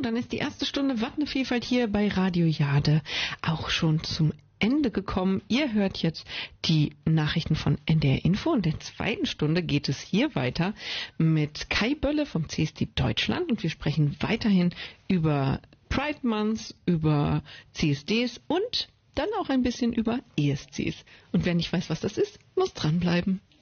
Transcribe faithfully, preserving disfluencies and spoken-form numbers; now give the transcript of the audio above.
dann ist die erste Stunde Watt eine Vielfalt hier bei Radio Jade auch schon zum Ende gekommen. Ihr hört jetzt die Nachrichten von N D R Info. In der zweiten Stunde geht es hier weiter mit Kai Bölle vom C S D Deutschland und wir sprechen weiterhin über Pride Month, über C S Ds und dann auch ein bisschen über E S Cs. Und wer nicht weiß, was das ist, muss dranbleiben.